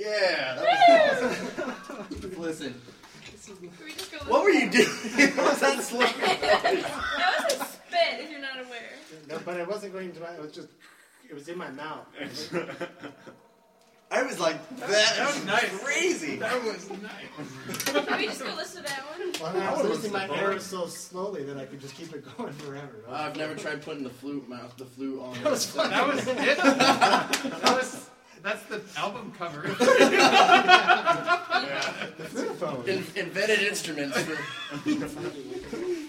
Yeah, that was awesome. Listen. What were you doing? What was that slurp? That was a spit, if you're not aware. No, but it wasn't going to my. It was in my mouth. I was like, that was nice. crazy. That was nice. Can we just go listen to that one? Well, I was losing my air so slowly that I could just keep it going forever. I've never tried putting the flute on. That was fun. That was it. That's the album cover. The flute phone. Invented instruments for